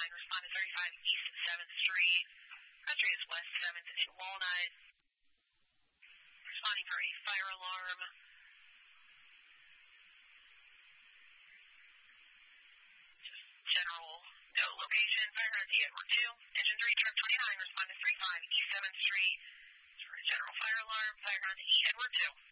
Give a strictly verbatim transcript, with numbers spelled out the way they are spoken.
twenty-nine, respond to thirty-five East seventh Street. Country is West seventh and Walnut. Responding for a fire alarm. Just general no location. Fire on D Edward two. Engine three, truck twenty-nine, respond to thirty-five East seventh Street. For a general fire alarm, fire on E Edward two.